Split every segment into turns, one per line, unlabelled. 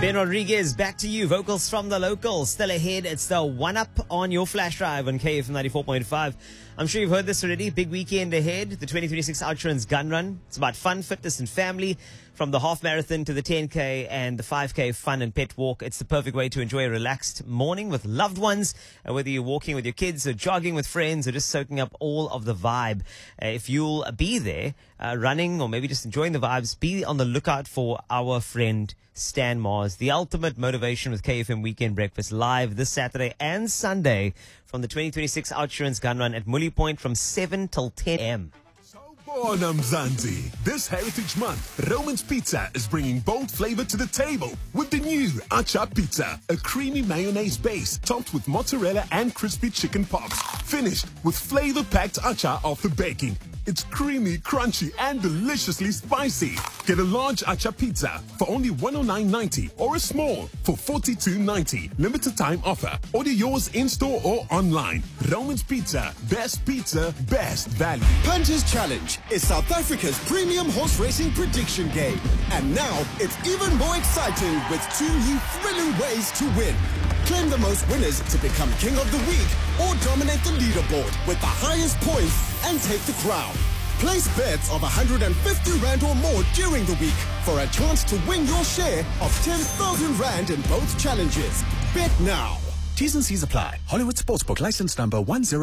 Ben Rodriguez, back to you. Vocals from the locals. Still ahead. It's the one-up on your flash drive on KFM 94.5. I'm sure you've heard this already. Big weekend ahead. The 2026 Outsurance Gun Run. It's about fun, fitness and family. From the half marathon to the 10K and the 5K fun and pet walk. It's the perfect way to enjoy a relaxed morning with loved ones. Whether you're walking with your kids or jogging with friends or just soaking up all of the vibe. If you'll be there running or maybe just enjoying the vibes, be on the lookout for our friend Stan Mars. The ultimate motivation with KFM Weekend Breakfast live this Saturday and Sunday from the 2026 Outsurance Gun Run at Mully Point from 7 till 10 a.m.
Sawubona Mzansi. This Heritage Month, Roman's Pizza is bringing bold flavor to the table with the new Acha Pizza, a creamy mayonnaise base topped with mozzarella and crispy chicken pops, finished with flavor-packed acha after baking. It's creamy, crunchy, and deliciously spicy. Get a large acha pizza for only $109.90 or a small for $42.90. Limited time offer. Order yours in-store or online. Roman's Pizza. Best pizza, best value.
Punches Challenge is South Africa's premium horse racing prediction game. And now it's even more exciting with 2 new thrilling ways to win. Claim the most winners to become King of the Week or dominate the leaderboard with the highest points and take the crown. Place bets of 150 Rand or more during the week for a chance to win your share of 10,000 Rand in both challenges. Bet now.
T's and C's apply. Hollywood Sportsbook license number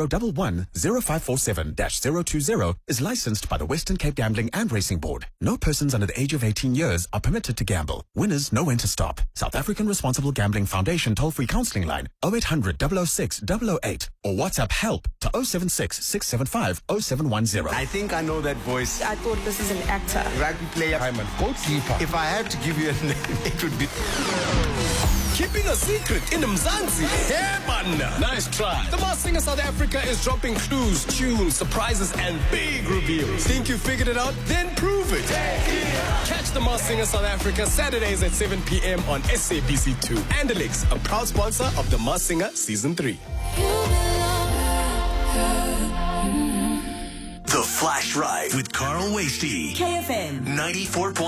10110547-020 is licensed by the Western Cape Gambling and Racing Board. No persons under the age of 18 years are permitted to gamble. Winners know when to stop. South African Responsible Gambling Foundation toll-free counseling line 0800 006 008 or WhatsApp help to 076 675 0710.
I think I know that voice.
I thought this is an actor.
Rugby player. I'm a goalkeeper. If I had to give you a name, it would be...
Keeping a secret in Mzansi. Yeah, partner. Nice try. The Masked Singer South Africa is dropping clues, tunes, surprises, and big reveals. Think you figured it out? Then prove it. Catch the Masked Singer South Africa Saturdays at 7 p.m. on SABC2. Andalix, a proud sponsor of the Masked Singer Season 3.
The Flash Drive with Carl Wasty.
KFM
94.